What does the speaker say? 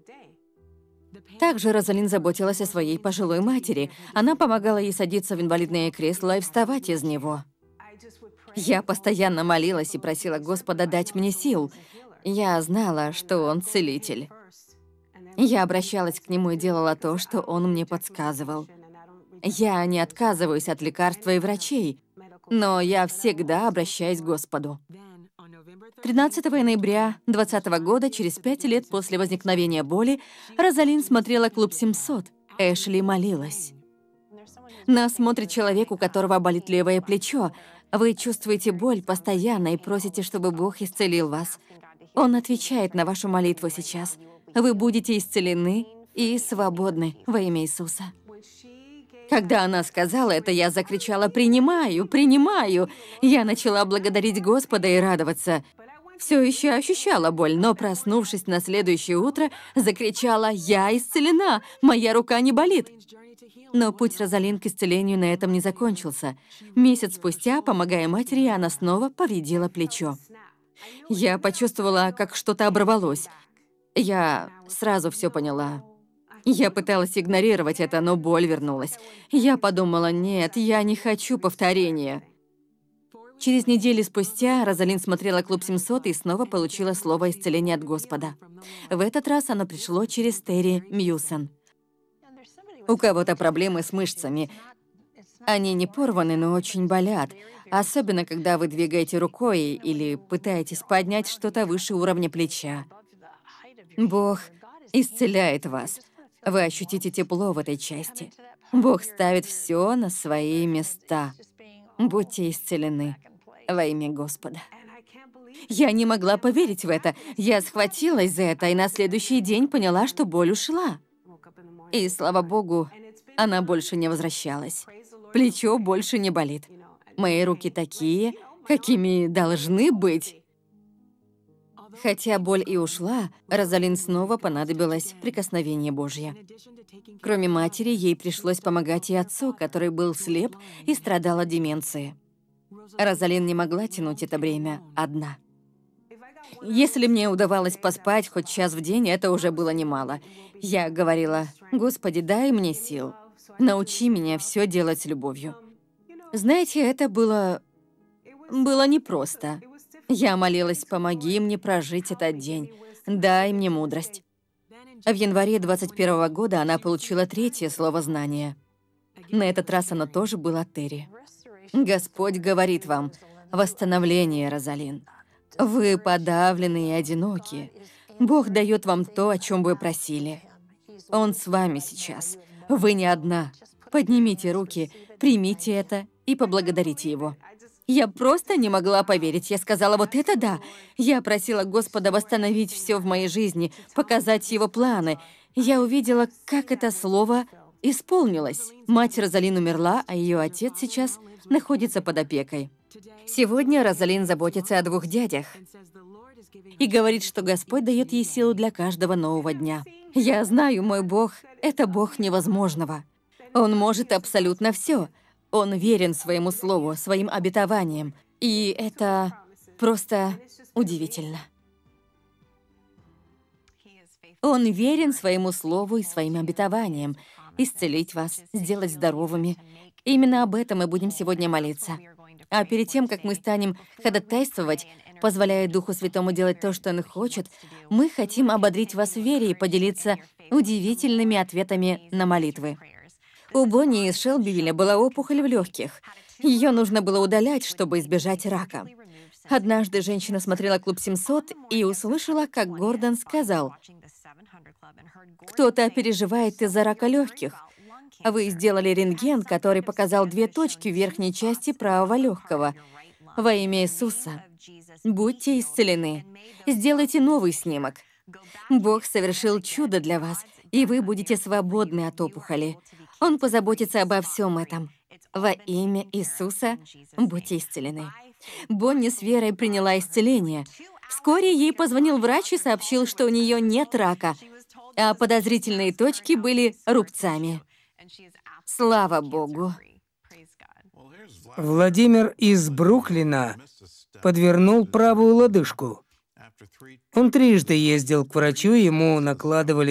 Также Розалин заботилась о своей пожилой матери. Она помогала ей садиться в инвалидное кресло и вставать из него. Я постоянно молилась и просила Господа дать мне сил. Я знала, что Он целитель. Я обращалась к Нему и делала то, что Он мне подсказывал. Я не отказываюсь от лекарства и врачей, но я всегда обращаюсь к Господу. 13 ноября 2020 года, через 5 лет после возникновения боли, Розалин смотрела «Клуб 700». Эшли молилась. Нас смотрит человек, у которого болит левое плечо. Вы чувствуете боль постоянно и просите, чтобы Бог исцелил вас. Он отвечает на вашу молитву сейчас. Вы будете исцелены и свободны во имя Иисуса. Когда она сказала это, я закричала «Принимаю! Принимаю!». Я начала благодарить Господа и радоваться. Все еще ощущала боль, но, проснувшись на следующее утро, закричала «Я исцелена! Моя рука не болит!». Но путь Розалин к исцелению на этом не закончился. Месяц спустя, помогая матери, она снова повредила плечо. Я почувствовала, как что-то оборвалось. Я сразу все поняла. Я пыталась игнорировать это, но боль вернулась. Я подумала, нет, я не хочу повторения. Через неделю спустя Розалин смотрела «Клуб 700» и снова получила слово исцеления от Господа. В этот раз оно пришло через Терри Мьюсон. У кого-то проблемы с мышцами. Они не порваны, но очень болят. Особенно, когда вы двигаете рукой или пытаетесь поднять что-то выше уровня плеча. Бог исцеляет вас. Вы ощутите тепло в этой части. Бог ставит все на свои места. Будьте исцелены во имя Господа. Я не могла поверить в это. Я схватилась за это и на следующий день поняла, что боль ушла. И, слава Богу, она больше не возвращалась. Плечо больше не болит. Мои руки такие, какими должны быть. Хотя боль и ушла, Розалин снова понадобилось прикосновение Божье. Кроме матери, ей пришлось помогать и отцу, который был слеп и страдал от деменции. Розалин не могла тянуть это бремя одна. Если мне удавалось поспать хоть час в день, это уже было немало. Я говорила: «Господи, дай мне сил. Научи меня все делать с любовью». Знаете, это было непросто. Я молилась: «Помоги мне прожить этот день. Дай мне мудрость». В январе 21 года она получила третье слово знания. На этот раз оно тоже было от Терри. «Господь говорит вам: восстановление, Розалин. Вы подавлены и одиноки. Бог дает вам то, о чем вы просили. Он с вами сейчас. Вы не одна. Поднимите руки, примите это и поблагодарите Его». Я просто не могла поверить. Я сказала: «Вот это да!» Я просила Господа восстановить все в моей жизни, показать Его планы. Я увидела, как это слово исполнилось. Мать Розалин умерла, а ее отец сейчас находится под опекой. Сегодня Розалин заботится о 2 дядях и говорит, что Господь дает ей силу для каждого нового дня. Я знаю, мой Бог — это Бог невозможного. Он может абсолютно все. Он верен своему слову, своим обетованиям. И это просто удивительно. Он верен своему слову и своим обетованиям. Исцелить вас, сделать здоровыми. Именно об этом мы будем сегодня молиться. А перед тем, как мы станем ходатайствовать, позволяя Духу Святому делать то, что Он хочет, мы хотим ободрить вас в вере и поделиться удивительными ответами на молитвы. У Бонни из Шелбивилля была опухоль в легких. Ее нужно было удалять, чтобы избежать рака. Однажды женщина смотрела «Клуб 700» и услышала, как Гордон сказал: «Кто-то переживает из-за рака легких. Вы сделали рентген, который показал 2 точки в верхней части правого легкого. Во имя Иисуса, будьте исцелены. Сделайте новый снимок. Бог совершил чудо для вас, и вы будете свободны от опухоли. Он позаботится обо всем этом. Во имя Иисуса будьте исцелены». Бонни с верой приняла исцеление. Вскоре ей позвонил врач и сообщил, что у нее нет рака, а подозрительные точки были рубцами. Слава Богу! Владимир из Бруклина подвернул правую лодыжку. Он 3 ездил к врачу, ему накладывали